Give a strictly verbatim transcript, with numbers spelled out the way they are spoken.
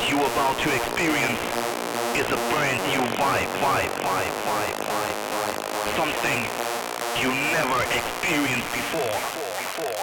you about to experience is a brand new vibe, vibe, vibe, vibe, vibe, vibe. Something you never experienced before. before.